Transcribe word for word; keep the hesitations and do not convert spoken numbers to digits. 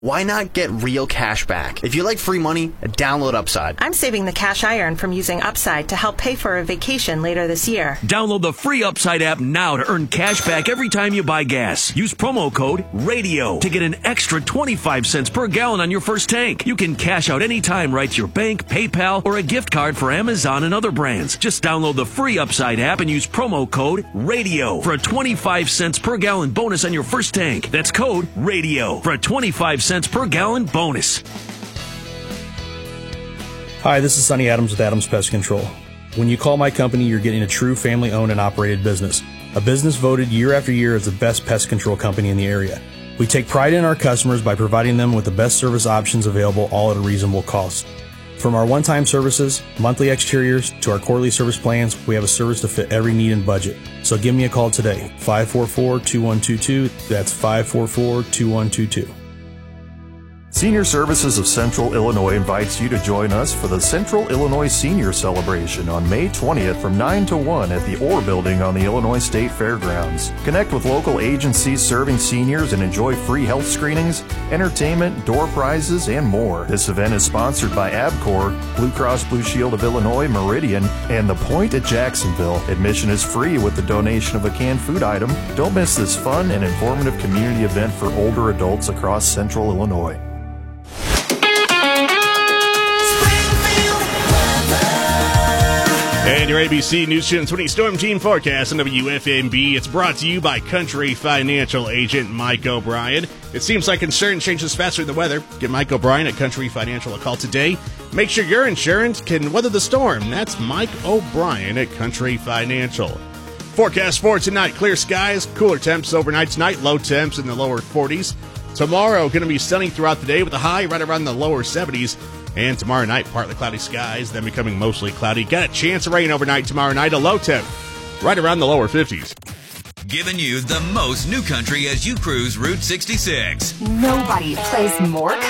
Why not get real cash back? If you like free money, download Upside. I'm saving the cash I earn from using Upside to help pay for a vacation later this year. Download the free Upside app now to earn cash back every time you buy gas. Use promo code RADIO to get an extra twenty-five cents per gallon on your first tank. You can cash out anytime right to your bank, PayPal, or a gift card for Amazon and other brands. Just download the free Upside app and use promo code RADIO for a twenty-five cents per gallon bonus on your first tank. That's code RADIO for a twenty-five cents per gallon bonus. Hi, this is Sonny Adams with Adams Pest Control. When you call my company, you're getting a true family-owned and operated business. A business voted year after year as the best pest control company in the area. We take pride in our customers by providing them with the best service options available, all at a reasonable cost. From our one-time services, monthly exteriors, to our quarterly service plans, we have a service to fit every need and budget. So give me a call today, five four four, two one two two. That's five four four, two one two two. Senior Services of Central Illinois invites you to join us for the Central Illinois Senior Celebration on May twentieth from nine to one at the Orr Building on the Illinois State Fairgrounds. Connect with local agencies serving seniors and enjoy free health screenings, entertainment, door prizes, and more. This event is sponsored by ABCOR, Blue Cross Blue Shield of Illinois, Meridian, and The Point at Jacksonville. Admission is free with the donation of a canned food item. Don't miss this fun and informative community event for older adults across Central Illinois. And your A B C News Channel twenty Storm Team Forecast on W F M B. It's brought to you by Country Financial Agent Mike O'Brien. It seems like insurance changes faster than the weather. Give Mike O'Brien at Country Financial a call today. Make sure your insurance can weather the storm. That's Mike O'Brien at Country Financial. Forecast for tonight, clear skies, cooler temps overnight tonight, low temps in the lower forties. Tomorrow, going to be sunny throughout the day with a high right around the lower seventies. And tomorrow night, partly cloudy skies, then becoming mostly cloudy. Got a chance of rain overnight tomorrow night, a low temp right around the lower fifties. Giving you the most new country as you cruise Route sixty-six. Nobody plays more